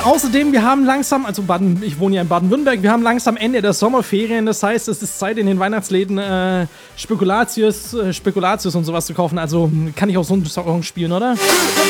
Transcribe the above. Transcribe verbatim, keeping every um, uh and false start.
außerdem, wir haben langsam, also Baden, ich wohne ja in Baden-Württemberg, wir haben langsam Ende der Sommerferien. Das heißt, es ist Zeit in den Weihnachtsläden äh, Spekulatius, äh, Spekulatius und sowas zu kaufen. Also kann ich auch so einen Song spielen, oder?